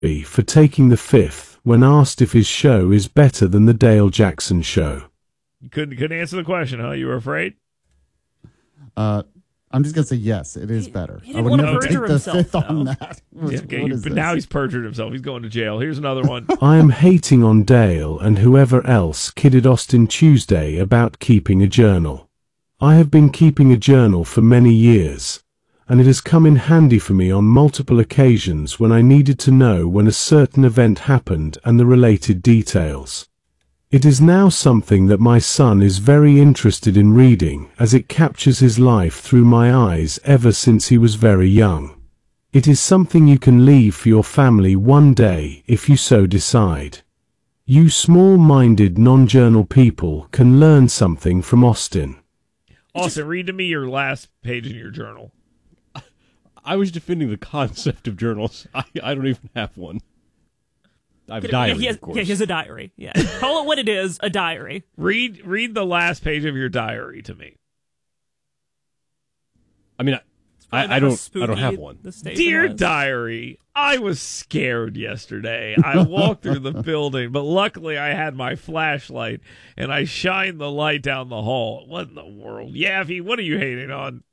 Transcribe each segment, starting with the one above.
for taking the fifth when asked if his show is better than the Dale Jackson Show. You couldn't answer the question, huh? You were afraid? I'm just going to say yes, it is better. He didn't want to perjure himself, on that. But now he's perjured himself. He's going to jail. Here's another one. I am hating on Dale and whoever else kidded Austin Tuesday about keeping a journal. I have been keeping a journal for many years, and it has come in handy for me on multiple occasions when I needed to know when a certain event happened and the related details. It is now something that my son is very interested in reading, as it captures his life through my eyes ever since he was very young. It is something you can leave for your family one day if you so decide. You small-minded non-journal people can learn something from Austin. Austin, read to me your last page in your journal. I was defending the concept of journals. I don't even have one. I have a diary, of course. Yeah, he has a diary. Yeah. Call it what it is, a diary. Read the last page of your diary to me. I mean, I don't have one. Dear diary, I was scared yesterday. I walked through the building, but luckily I had my flashlight, and I shined the light down the hall. What in the world? Yaffy, what are you hating on?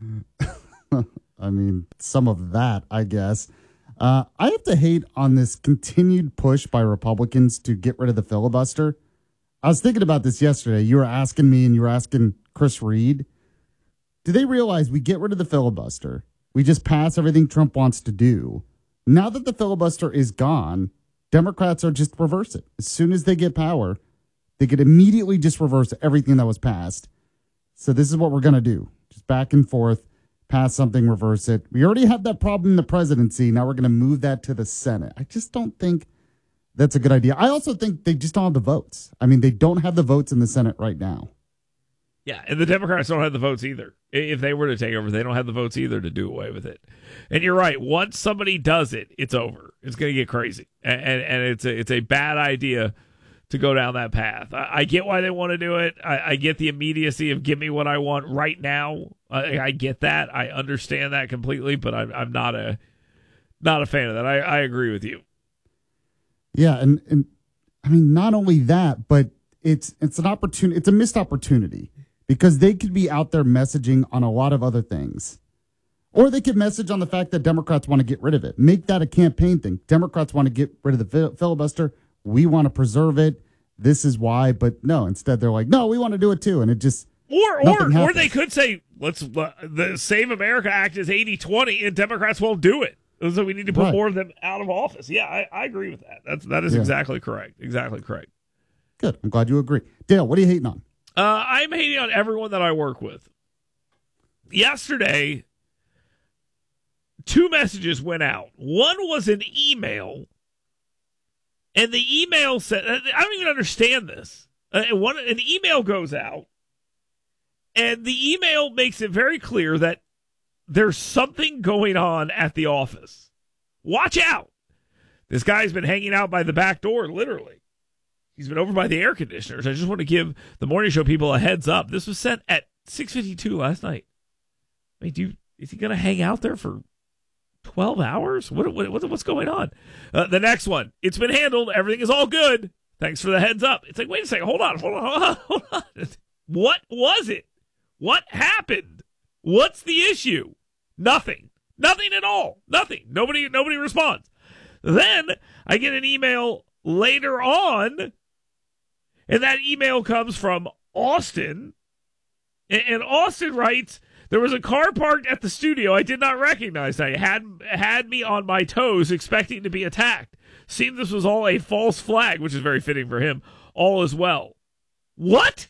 I mean, some of that, I guess. I have to hate on this continued push by Republicans to get rid of the filibuster. I was thinking about this yesterday. You were asking me and you were asking Chris Reed. Do they realize we get rid of the filibuster? We just pass everything Trump wants to do. Now that the filibuster is gone, Democrats are just reverse it. As soon as they get power, they could immediately just reverse everything that was passed. So this is what we're going to do. Just back and forth. Pass something, reverse it. We already have that problem in the presidency. Now we're going to move that to the Senate. I just don't think that's a good idea. I also think they just don't have the votes. I mean, they don't have the votes in the Senate right now. Yeah, and the Democrats don't have the votes either. If they were to take over, they don't have the votes either to do away with it. And you're right. Once somebody does it, it's over. It's going to get crazy. And it's a bad idea to go down that path. I get why they want to do it. I get the immediacy of give me what I want right now. I get that. I understand that completely, but I'm not a fan of that. I agree with you. Yeah, and I mean, not only that, but it's an opportunity. It's a missed opportunity because they could be out there messaging on a lot of other things. Or they could message on the fact that Democrats want to get rid of it. Make that a campaign thing. Democrats want to get rid of the filibuster. We want to preserve it. This is why. But no, instead they're like, no, we want to do it too. And it just or they could say, let's the Save America Act is 80-20 and Democrats won't do it. So we need to put more of them out of office. Yeah, I agree with that. That is exactly correct. Exactly correct. Good. I'm glad you agree. Dale, what are you hating on? I'm hating on everyone that I work with. Yesterday, 2 messages went out. One was an email, and the email said, I don't even understand this. An email goes out, and the email makes it very clear that there's something going on at the office. Watch out. This guy's been hanging out by the back door, literally. He's been over by the air conditioners. I just want to give the morning show people a heads up. This was sent at 6:52 last night. I mean, is he going to hang out there for 12 hours? What's going on? The next one. It's been handled. Everything is all good. Thanks for the heads up. It's like, wait a second. Hold on. What was it? What happened? What's the issue? Nothing. Nothing at all. Nothing. Nobody responds. Then I get an email later on, and that email comes from Austin. And Austin writes, there was a car parked at the studio I did not recognize. I had me on my toes expecting to be attacked. Seemed this was all a false flag, which is very fitting for him. All is well. What?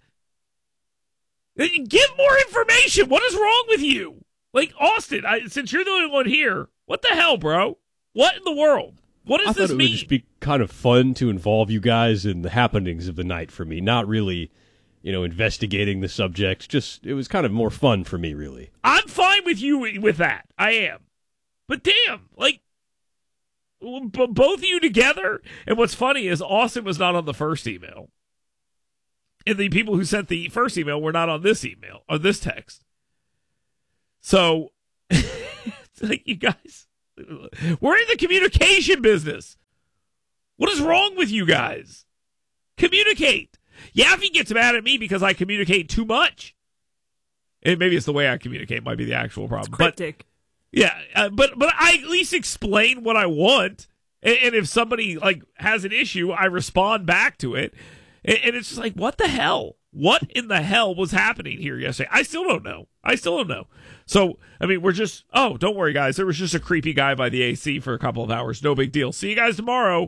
Give more information. What is wrong with you? Like, Austin, since you're the only one here, what the hell, bro? What in the world? What does this mean? I thought it would just be kind of fun to involve you guys in the happenings of the night for me. Not really, investigating the subject. Just, it was kind of more fun for me, really. I'm fine with you with that. I am. But damn, like, both of you together? And what's funny is Austin was not on the first email. And the people who sent the first email were not on this email, or this text. So, it's like, you guys, We're in the communication business. What is wrong with you guys? Communicate. Yaffe gets mad at me because I communicate too much. And maybe it's the way I communicate might be the actual problem. It's cryptic. But I at least explain what I want. And if somebody has an issue, I respond back to it. And it's just like, what the hell? What in the hell was happening here yesterday? I still don't know. So, I mean, don't worry, guys. There was just a creepy guy by the AC for a couple of hours. No big deal. See you guys tomorrow.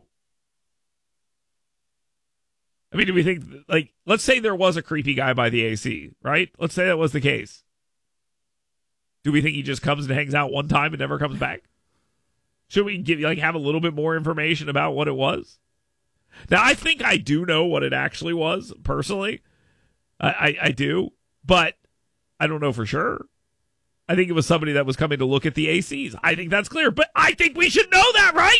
I mean, do we think, let's say there was a creepy guy by the AC, right? Let's say that was the case. Do we think he just comes and hangs out one time and never comes back? Should we have a little bit more information about what it was? Now, I think I do know what it actually was, personally. I do, but I don't know for sure. I think it was somebody that was coming to look at the ACs. I think that's clear, but I think we should know that, right?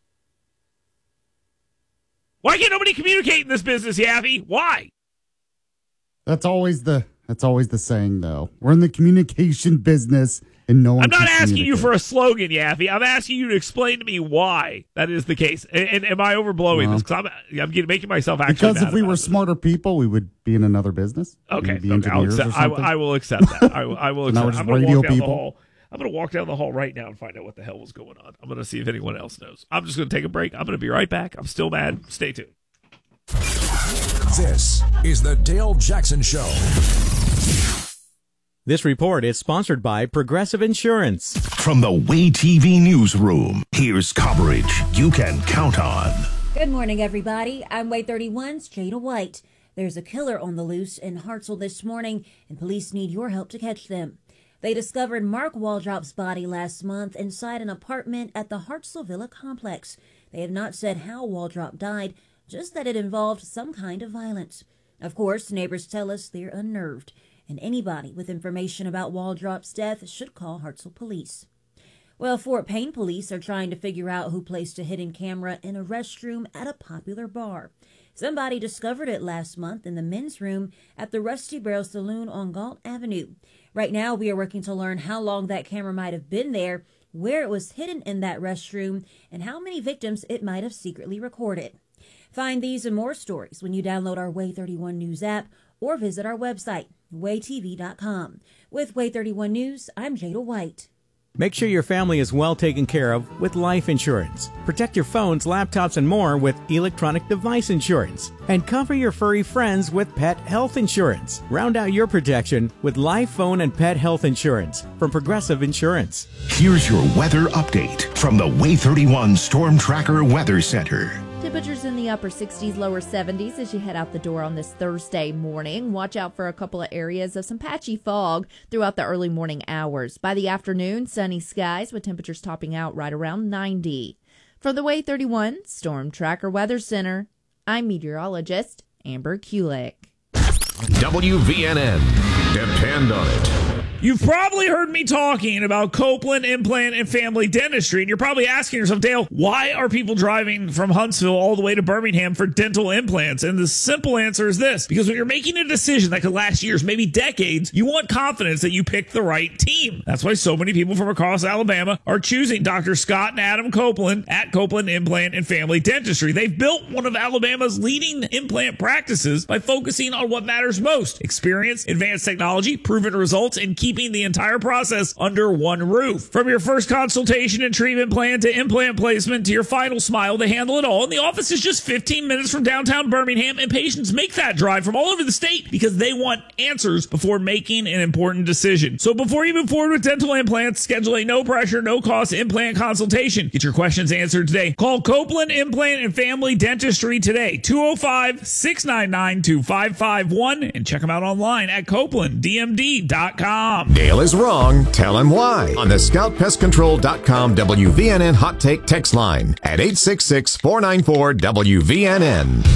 Why can't nobody communicate in this business, Yaffe? Why? That's always the saying, though. We're in the communication business, and no one. I'm not asking you for a slogan, Yaffe. I'm asking you to explain to me why that is the case. And am I overblowing this? Because I'm making myself actually. Because if we were smarter people, we would be in another business. Okay, be engineers or something. I will accept that. I will accept. Now we're just radio people. I'm going to walk down the hall right now and find out what the hell was going on. I'm going to see if anyone else knows. I'm just going to take a break. I'm going to be right back. I'm still mad. Stay tuned. This is the Dale Jackson Show. This report is sponsored by Progressive Insurance. From the Way TV newsroom, here's coverage you can count on. Good morning, everybody. I'm Way 31's Jada White. There's a killer on the loose in Hartselle this morning, and police need your help to catch them. They discovered Mark Waldrop's body last month inside an apartment at the Hartselle Villa complex. They have not said how Waldrop died, just that it involved some kind of violence. Of course, neighbors tell us they're unnerved, and anybody with information about Waldrop's death should call Hartselle Police. Well, Fort Payne police are trying to figure out who placed a hidden camera in a restroom at a popular bar. Somebody discovered it last month in the men's room at the Rusty Barrel Saloon on Galt Avenue. Right now, we are working to learn how long that camera might have been there, where it was hidden in that restroom, and how many victims it might have secretly recorded. Find these and more stories when you download our Way 31 News app or visit our website, waytv.com. With Way 31 News, I'm Jada White. Make sure your family is well taken care of with life insurance. Protect your phones, laptops, and more with electronic device insurance. And cover your furry friends with pet health insurance. Round out your protection with life, phone, and pet health insurance from Progressive Insurance. Here's your weather update from the Way 31 Storm Tracker Weather Center. Temperatures in the upper 60s, lower 70s as you head out the door on this Thursday morning. Watch out for a couple of areas of some patchy fog throughout the early morning hours. By the afternoon, sunny skies with temperatures topping out right around 90. From the Way 31 Storm Tracker Weather Center, I'm meteorologist Amber Kulik. WVNN. Depend on it. You've probably heard me talking about Copeland Implant and Family Dentistry, and you're probably asking yourself, Dale, why are people driving from Huntsville all the way to Birmingham for dental implants? And the simple answer is this: because when you're making a decision that could last years, maybe decades, you want confidence that you picked the right team. That's why so many people from across Alabama are choosing Dr. Scott and Adam Copeland at Copeland Implant and Family Dentistry. They've built one of Alabama's leading implant practices by focusing on what matters most: experience, advanced technology, proven results, and keeping the entire process under one roof. From your first consultation and treatment plan to implant placement to your final smile, they handle it all. And the office is just 15 minutes from downtown Birmingham, and patients make that drive from all over the state because they want answers before making an important decision. So before you move forward with dental implants, schedule a no-pressure, no-cost implant consultation. Get your questions answered today. Call Copeland Implant and Family Dentistry today, 205-699-2551, and check them out online at copelanddmd.com. Dale is wrong. Tell him why. On the ScoutPestControl.com WVNN Hot Take text line at 866-494-WVNN.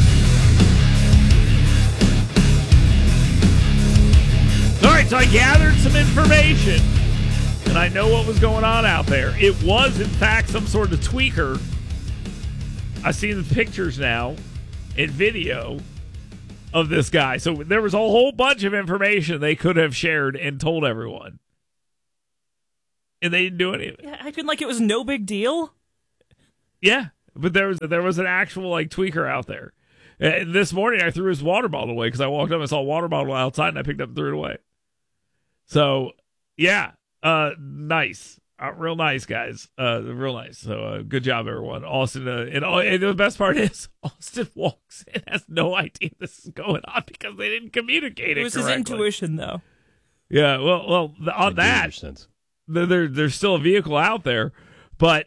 All right, so I gathered some information, and I know what was going on out there. It was, in fact, some sort of tweaker. I see the pictures now and video of this guy. So there was a whole bunch of information they could have shared and told everyone. and they didn't do anything. Yeah, acting like it was no big deal. Yeah, but there was an actual like tweaker out there. This morning I threw his water bottle away because I walked up and saw a water bottle outside and I picked up and threw it away. So yeah, nice, real nice guys, real nice. So good job everyone. Austin, and the best part is Austin walks in, has no idea this is going on because they didn't communicate it. It was correctly. his intuition, though. Yeah, well, on that, there's still a vehicle out there, but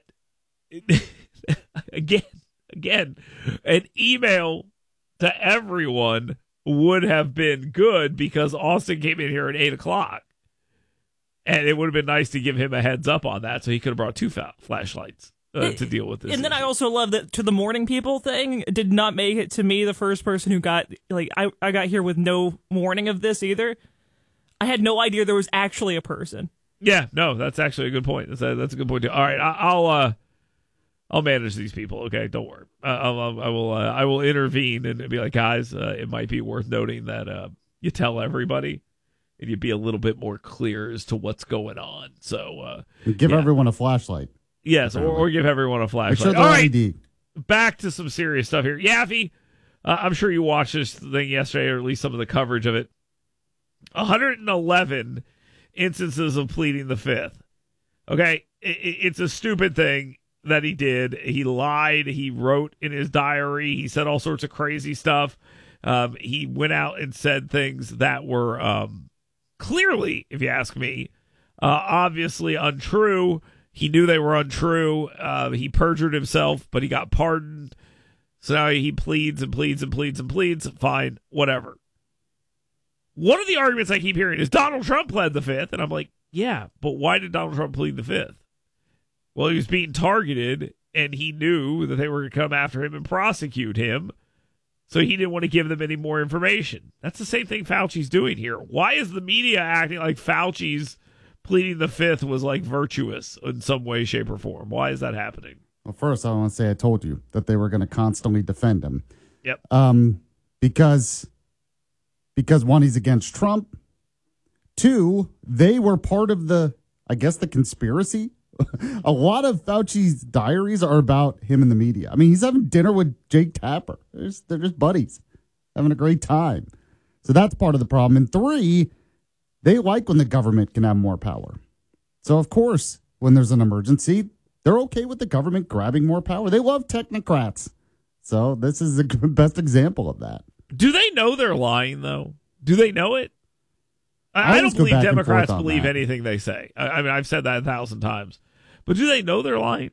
again, an email to everyone would have been good because Austin came in here at 8:00, and it would have been nice to give him a heads up on that, so he could have brought two flashlights to deal with this. And then I also love that to the morning people thing did not make it to me, the first person who got I got here with no warning of this either. I had no idea there was actually a person. Yeah, no, that's actually a good point. That's a good point too. All right, I'll manage these people. Okay, don't worry. I will intervene and be like, guys, it might be worth noting that you tell everybody and you be a little bit more clear as to what's going on. So give everyone a flashlight. Yes, or give everyone a flashlight. Make sure All right, LED. back to some serious stuff here. Yaffee, I'm sure you watched this thing yesterday, or at least some of the coverage of it. 111 instances of pleading the fifth. Okay, it's a stupid thing that he did. He lied. He wrote in his diary. He said all sorts of crazy stuff. He went out and said things that were clearly, if you ask me, obviously untrue. He knew they were untrue. He perjured himself, but he got pardoned. So now he pleads and pleads and pleads and pleads. Fine, whatever. One of the arguments I keep hearing is Donald Trump pled the fifth. And I'm like, yeah, but why did Donald Trump plead the fifth? Well, he was being targeted, and he knew that they were going to come after him and prosecute him. So he didn't want to give them any more information. That's the same thing Fauci's doing here. Why is the media acting like Fauci's pleading the fifth was like virtuous in some way, shape, or form? Why is that happening? Well, first, I want to say I told you that they were going to constantly defend him. Yep. Because one, he's against Trump. Two, they were part of the conspiracy. A lot of Fauci's diaries are about him in the media. I mean, he's having dinner with Jake Tapper. They're just buddies, having a great time. So that's part of the problem. And three, they like when the government can have more power. So, of course, when there's an emergency, they're okay with the government grabbing more power. They love technocrats. So this is the best example of that. Do they know they're lying, though? Do they know it? I don't believe Democrats believe anything they say. I mean, I've said that 1,000 times. But do they know they're lying?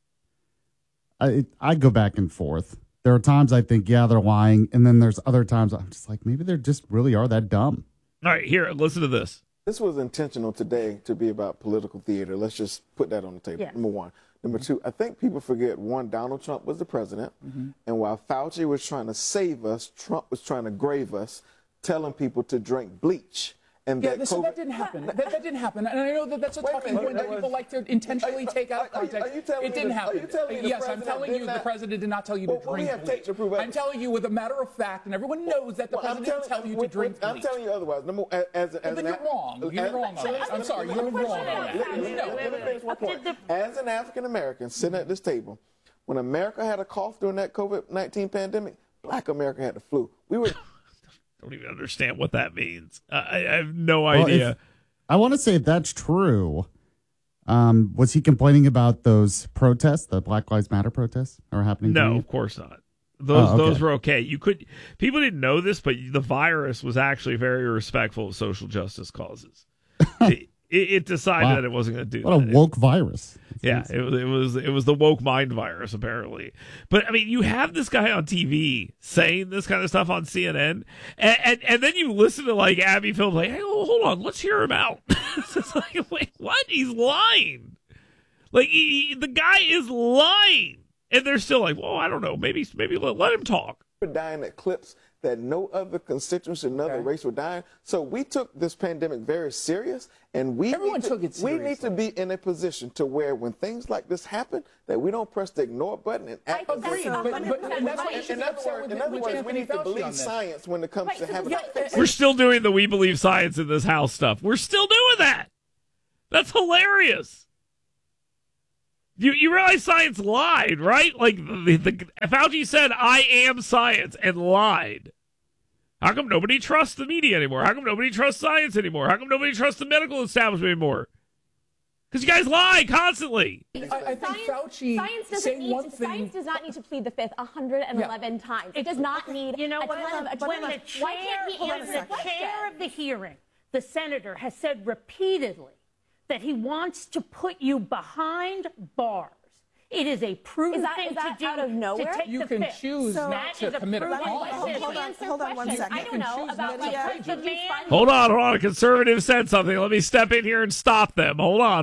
I go back and forth. There are times I think, yeah, they're lying. And then there's other times I'm just like, maybe they just really are that dumb. All right, here, listen to this. This was intentional today to be about political theater. Let's just put that on the table, number one. Number two, I think people forget, one, Donald Trump was the president. And while Fauci was trying to save us, Trump was trying to grave us, telling people to drink bleach. And so that didn't happen. That didn't happen. And I know that that's a talking point that people like to intentionally take out of context. It didn't happen. Yes, I'm telling you the president did not tell you to drink bleach. I'm telling you with a matter of fact, and everyone knows that the president didn't tell you to drink bleach. I'm telling you otherwise. Then you're wrong. You're wrong on that. I'm sorry, you're wrong on that. Let me finish one point. As an African-American sitting at this table, when America had a cough during that COVID-19 pandemic, Black America had the flu. We were... Don't even understand what that means. I have no idea. I want to say if that's true, was he complaining about those protests, the Black Lives Matter protests that are happening? No, of course not. Those were okay. People didn't know this, but the virus was actually very respectful of social justice causes. It decided that it wasn't going to do that. What a woke virus. Yeah, it was the woke mind virus, apparently. But, I mean, you have this guy on TV saying this kind of stuff on CNN, and then you listen to, like, Abby Phillips, like, hey, hold on, let's hear him out. It's like, wait, what? He's lying. Like, the guy is lying. And they're still like, well, I don't know, maybe let him talk. We're dying at clips that no other constituents in another race were dying. So we took this pandemic very serious, and everyone took it seriously. We need to be in a position to where when things like this happen, that we don't press the ignore button and act. Agreed. In other words, we need to believe science when it comes to having. We're still doing the we believe science in this house stuff. We're still doing that. That's hilarious. You realize science lied, right? Like, Fauci said, I am science, and lied. How come nobody trusts the media anymore? How come nobody trusts science anymore? How come nobody trusts the medical establishment anymore? Because you guys lie constantly. I think Fauci science does not need to plead the fifth 111 times. It does not need when the chair of the hearing, the senator has said repeatedly that he wants to put you behind bars. It is a prudent thing to do. Out of nowhere? To take You the can fifth. choose not to commit a crime. Hold on 1 second. I don't know about the man. Hold on. A conservative said something. Let me step in here and stop them. Hold on.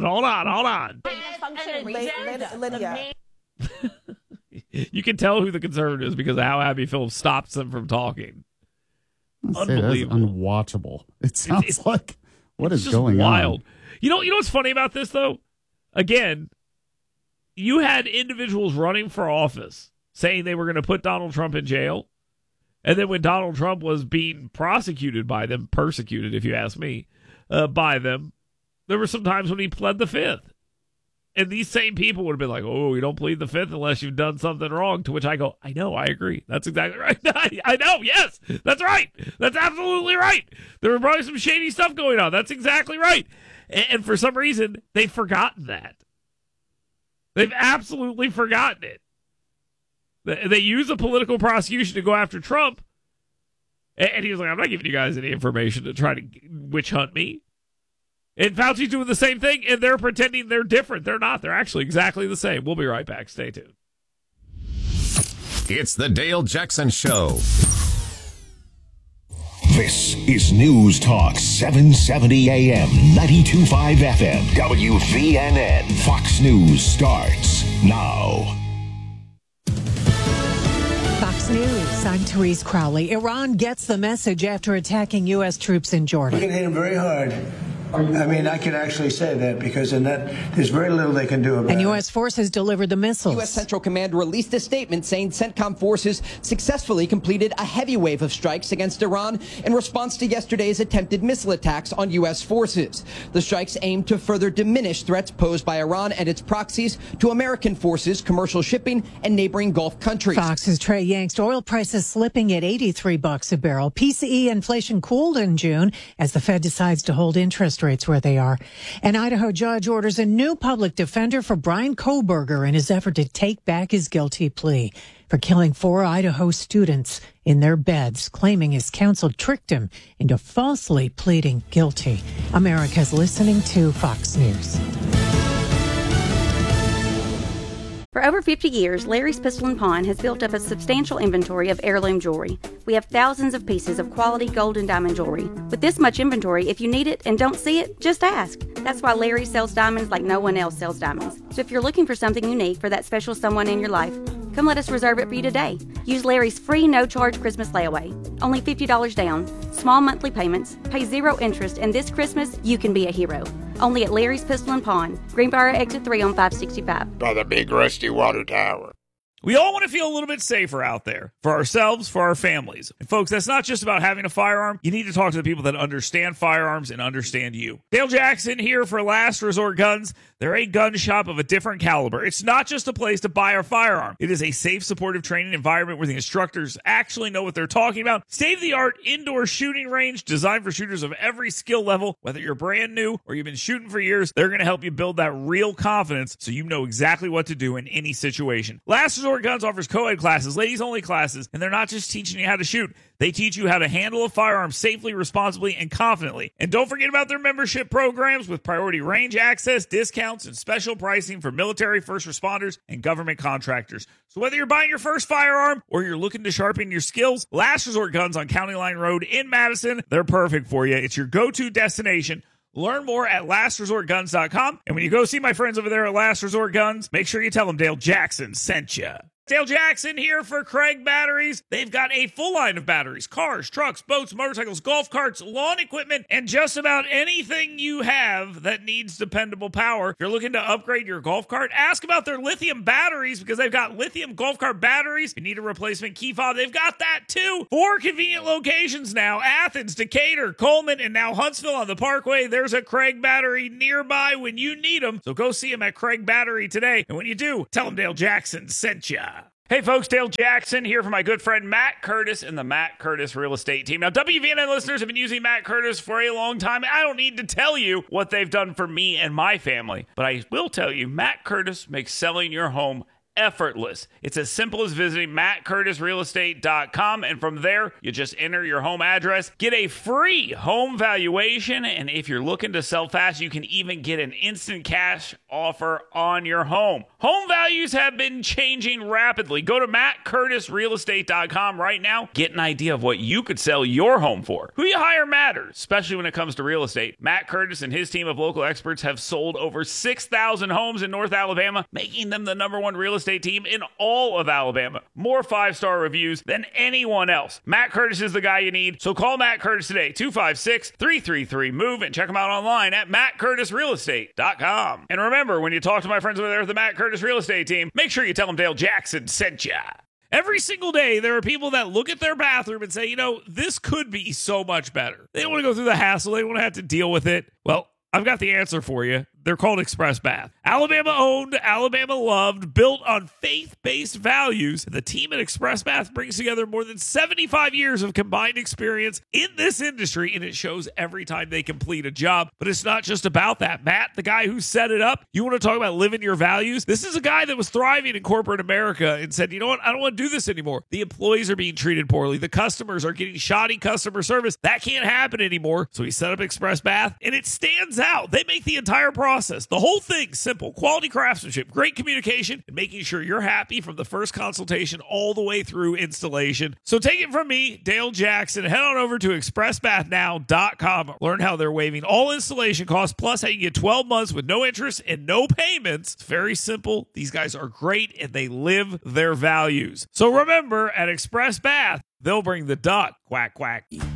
Lydia. You can tell who the conservative is because of how Abby Phillips stops them from talking. Unbelievable. That's unwatchable. It sounds like what is just going wild. on? You know what's funny about this though? Again, you had individuals running for office saying they were going to put Donald Trump in jail. And then when Donald Trump was being prosecuted by them, persecuted, if you ask me, by them, there were some times when he pled the fifth. And these same people would have been like, oh, you don't plead the fifth unless you've done something wrong. To which I go, I know, I agree. That's exactly right. I know, yes, that's right. That's absolutely right. There were probably some shady stuff going on. That's exactly right. And for some reason, they've forgotten that. They've absolutely forgotten it. They use a political prosecution to go after Trump. And he was like, I'm not giving you guys any information to try to witch hunt me. And Fauci's doing the same thing, and they're pretending they're different. They're not. They're actually exactly the same. We'll be right back. Stay tuned. It's the Dale Jackson Show. This is News Talk 770 AM, 92.5 FM, WVNN. Fox News starts now. Fox News, I'm Therese Crowley. Iran gets the message after attacking U.S. troops in Jordan. We can hit them very hard. I mean, I can actually say that because in that there's very little they can do about it. And U.S. forces delivered the missiles. U.S. Central Command released a statement saying CENTCOM forces successfully completed a heavy wave of strikes against Iran in response to yesterday's attempted missile attacks on U.S. forces. The strikes aim to further diminish threats posed by Iran and its proxies to American forces, commercial shipping, and neighboring Gulf countries. Fox's Trey Yangst. Oil prices slipping at $83 a barrel. PCE inflation cooled in June as the Fed decides to hold interest rates where they are. An Idaho judge orders a new public defender for Brian Kohberger in his effort to take back his guilty plea for killing 4 Idaho students in their beds, claiming his counsel tricked him into falsely pleading guilty. America's listening to Fox News. For over 50 years, Larry's Pistol & Pawn has built up a substantial inventory of heirloom jewelry. We have thousands of pieces of quality gold and diamond jewelry. With this much inventory, if you need it and don't see it, just ask. That's why Larry sells diamonds like no one else sells diamonds. So if you're looking for something unique for that special someone in your life, come let us reserve it for you today. Use Larry's free no-charge Christmas layaway. Only $50 down, small monthly payments, pay 0 interest, and this Christmas, you can be a hero. Only at Larry's Pistol & Pawn, Greenbrier Exit 3 on 565. By the big rusty water tower. We all want to feel a little bit safer out there for ourselves, for our families. And folks, that's not just about having a firearm. You need to talk to the people that understand firearms and understand you. Dale Jackson here for Last Resort Guns. They're a gun shop of a different caliber. It's not just a place to buy a firearm. It is a safe, supportive training environment where the instructors actually know what they're talking about. State-of-the-art indoor shooting range designed for shooters of every skill level. Whether you're brand new or you've been shooting for years, they're going to help you build that real confidence so you know exactly what to do in any situation. Last Resort Guns offers co-ed classes, ladies-only classes, and they're not just teaching you how to shoot. They teach you how to handle a firearm safely, responsibly, and confidently. And don't forget about their membership programs with priority range access, discounts, and special pricing for military, first responders, and government contractors. So whether you're buying your first firearm or you're looking to sharpen your skills, Last Resort Guns on County Line Road in Madison, they're perfect for you. It's your go-to destination. Learn more at lastresortguns.com. And when you go see my friends over there at Last Resort Guns, make sure you tell them Dale Jackson sent you. Dale Jackson here for Craig Batteries. They've got a full line of batteries, cars, trucks, boats, motorcycles, golf carts, lawn equipment, and just about anything you have that needs dependable power. If you're looking to upgrade your golf cart, ask about their lithium batteries because they've got lithium golf cart batteries. If you need a replacement key fob, they've got that too. 4 convenient locations now: Athens, Decatur, Coleman, and now Huntsville on the Parkway. There's a Craig Battery nearby when you need them. So go see them at Craig Battery today. And when you do, tell them Dale Jackson sent ya. Hey folks, Dale Jackson here for my good friend Matt Curtis and the Matt Curtis Real Estate Team. Now, WVNN listeners have been using Matt Curtis for a long time. I don't need to tell you what they've done for me and my family, but I will tell you, Matt Curtis makes selling your home effortless. It's as simple as visiting mattcurtisrealestate.com, and from there, you just enter your home address, get a free home valuation, and if you're looking to sell fast, you can even get an instant cash offer on your home. Home values have been changing rapidly. Go to mattcurtisrealestate.com right now. Get an idea of what you could sell your home for. Who you hire matters, especially when it comes to real estate. Matt Curtis and his team of local experts have sold over 6,000 homes in North Alabama, making them the #1 real estate team in all of Alabama. More 5-star reviews than anyone else. Matt Curtis is the guy you need, so call Matt Curtis today, 256-333-MOVE, and check him out online at mattcurtisrealestate.com. And remember, when you talk to my friends over there at the Matt Curtis Real Estate Team, make sure you tell them Dale Jackson sent ya. Every single day, there are people that look at their bathroom and say, you know, this could be so much better. They don't want to go through the hassle. They don't want to have to deal with it. Well, I've got the answer for you. They're called Express Bath. Alabama owned, Alabama loved, built on faith-based values. The team at Express Bath brings together more than 75 years of combined experience in this industry, and it shows every time they complete a job. But it's not just about that. Matt, the guy who set it up, you want to talk about living your values? This is a guy that was thriving in corporate America and said, you know what, I don't want to do this anymore. The employees are being treated poorly. The customers are getting shoddy customer service. That can't happen anymore. So he set up Express Bath, and it stands out. They make the entire process, the whole thing, simple. Quality craftsmanship, great communication, and making sure you're happy from the first consultation all the way through installation. So take it from me, Dale Jackson. Head on over to expressbathnow.com. Learn how they're waiving all installation costs, plus how you get 12 months with no interest and no payments. It's very simple. These guys are great, and they live their values. So remember, at Express Bath, they'll bring the duck. Quack, quack.